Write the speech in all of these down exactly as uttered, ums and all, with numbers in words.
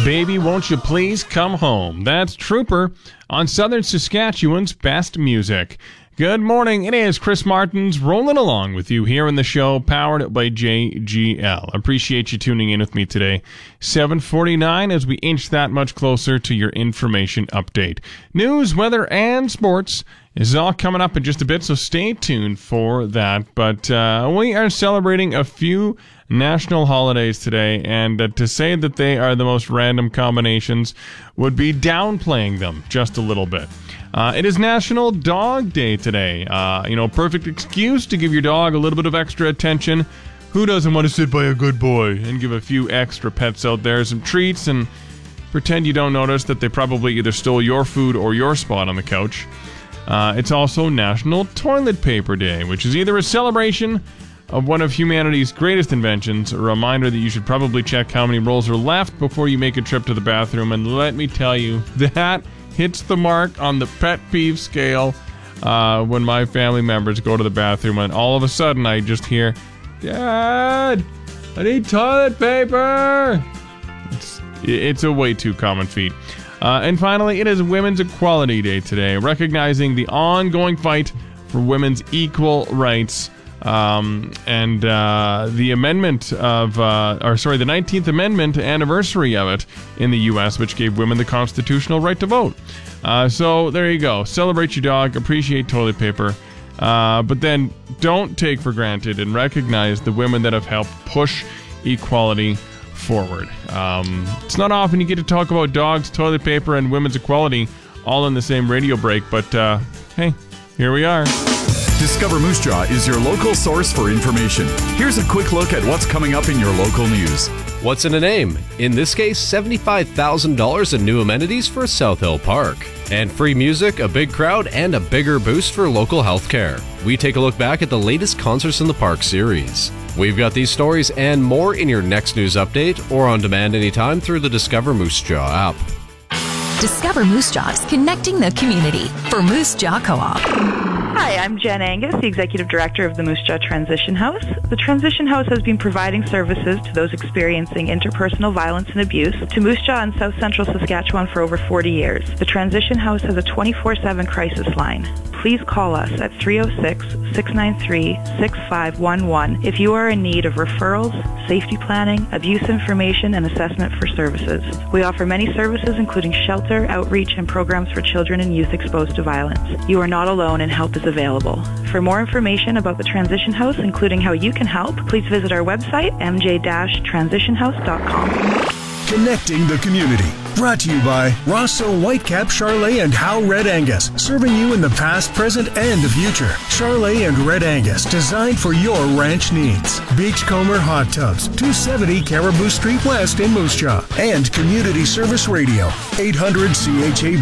Baby, won't you please come home? That's Trooper on Southern Saskatchewan's best music. Good morning. It is Chris Martins rolling along with you here in the show, powered by J G L. Appreciate you tuning in with me today. seven forty-nine as we inch that much closer to your information update. News, weather, and sports is all coming up in just a bit, so stay tuned for that. But uh, we are celebrating a few national holidays today, and uh, to say that they are the most random combinations would be downplaying them just a little bit. Uh, it is National Dog Day today. Uh, you know, perfect excuse to give your dog a little bit of extra attention. Who doesn't want to sit by a good boy and give a few extra pets out there some treats and pretend you don't notice that they probably either stole your food or your spot on the couch? Uh, it's also National Toilet Paper Day, which is either a celebration of one of humanity's greatest inventions, a reminder that you should probably check how many rolls are left before you make a trip to the bathroom. And let me tell you, that hits the mark on the pet peeve scale uh, when my family members go to the bathroom and all of a sudden I just hear, "Dad, I need toilet paper!" It's, it's a way too common feat. Uh, and finally, it is Women's Equality Day today, recognizing the ongoing fight for women's equal rights. Um, and uh, the amendment of, uh, or sorry, the nineteenth Amendment anniversary of it in the U S, which gave women the constitutional right to vote. Uh, so there you go. Celebrate your dog, appreciate toilet paper, uh, but then don't take for granted and recognize the women that have helped push equality forward. Um, it's not often you get to talk about dogs, toilet paper, and women's equality all in the same radio break, but uh, hey, here we are. Discover Moose Jaw is your local source for information. Here's a quick look at what's coming up in your local news. What's in a name? In this case, seventy-five thousand dollars in new amenities for South Hill Park. And free music, a big crowd, and a bigger boost for local healthcare. We take a look back at the latest Concerts in the Park series. We've got these stories and more in your next news update or on demand anytime through the Discover Moose Jaw app. Discover Moose Jaw is connecting the community for Moose Jaw Co-op. Hi, I'm Jen Angus, the Executive Director of the Moose Jaw Transition House. The Transition House has been providing services to those experiencing interpersonal violence and abuse to Moose Jaw in South Central Saskatchewan for over forty years. The Transition House has a twenty-four seven crisis line. Please call us at three oh six, six nine three, six five one one if you are in need of referrals, safety planning, abuse information, and assessment for services. We offer many services including shelter, outreach, and programs for children and youth exposed to violence. You are not alone and help is available. For more information about the Transition House, including how you can help, please visit our website, m j dash transition house dot com. Connecting the community. Brought to you by Rosso Whitecap, Charolais, and Howe Red Angus. Serving you in the past, present, and the future. Charolais and Red Angus, designed for your ranch needs. Beachcomber Hot Tubs, two seventy Caribou Street West in Moose Jaw. And Community Service Radio, eight hundred C H A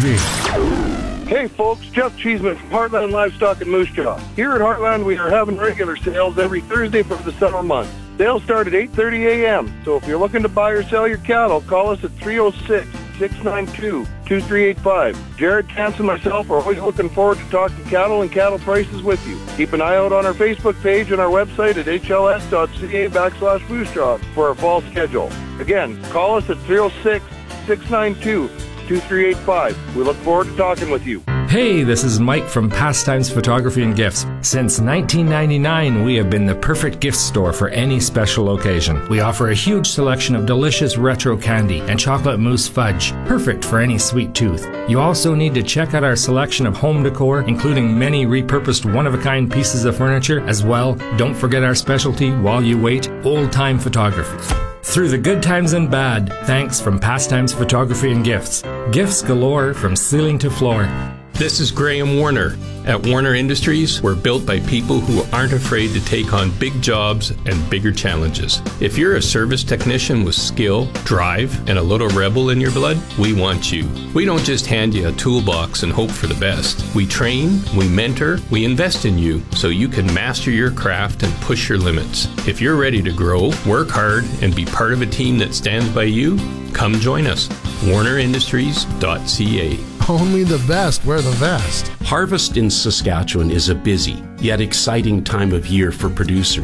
V. Hey folks, Jeff Cheeseman from Heartland Livestock in Moose Jaw. Here at Heartland, we are having regular sales every Thursday for the summer months. Sales start at eight thirty a.m., so if you're looking to buy or sell your cattle, call us at three oh six, six nine two, two three eight five. Jared, Cance, and myself are always looking forward to talking cattle and cattle prices with you. Keep an eye out on our Facebook page and our website at h l s dot c a backslash Moose Jaw for our fall schedule. Again, call us at three oh six, six nine two, two three eight five. We look forward to talking with you. Hey, this is Mike from Pastimes Photography and Gifts. Since nineteen ninety-nine, we have been the perfect gift store for any special occasion. We offer a huge selection of delicious retro candy and chocolate mousse fudge, perfect for any sweet tooth. You also need to check out our selection of home decor, including many repurposed one-of-a-kind pieces of furniture. As well, don't forget our specialty, while you wait, old-time photography. Through the good times and bad, thanks from Pastimes Photography and Gifts. Gifts galore from ceiling to floor. This is Graham Warner. At Warner Industries, we're built by people who aren't afraid to take on big jobs and bigger challenges. If you're a service technician with skill, drive, and a little rebel in your blood, we want you. We don't just hand you a toolbox and hope for the best. We train, we mentor, we invest in you so you can master your craft and push your limits. If you're ready to grow, work hard, and be part of a team that stands by you, come join us. warner industries dot c a. Only the best wear the vest. Harvest in Saskatchewan is a busy, yet exciting time of year for producers.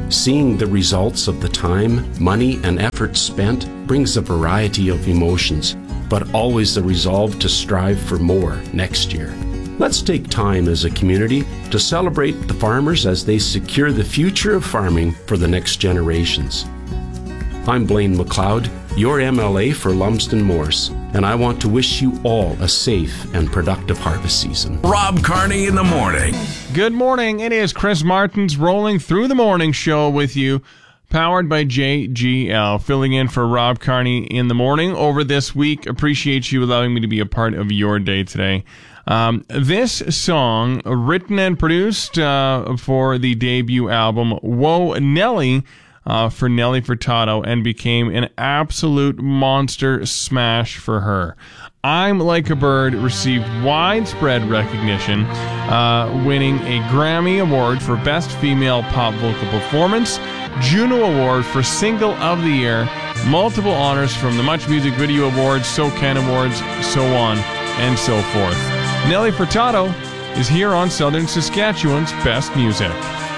Seeing the results of the time, money, and effort spent brings a variety of emotions, but always the resolve to strive for more next year. Let's take time as a community to celebrate the farmers as they secure the future of farming for the next generations. I'm Blaine McLeod, your M L A for Lumsden Morse, and I want to wish you all a safe and productive harvest season. Rob Carney in the morning. Good morning. It is Chris Martins rolling through the morning show with you, powered by J G L, filling in for Rob Carney in the morning over this week. Appreciate you allowing me to be a part of your day today. Um, this song, written and produced uh, for the debut album Whoa Nelly, Uh, for Nelly Furtado, and became an absolute monster smash for her. I'm Like a Bird received widespread recognition, uh, winning a Grammy Award for Best Female Pop Vocal Performance, Juno Award for Single of the Year, multiple honors from the Much Music Video Awards, SoCan Awards, so on and so forth. Nelly Furtado is here on Southern Saskatchewan's Best Music.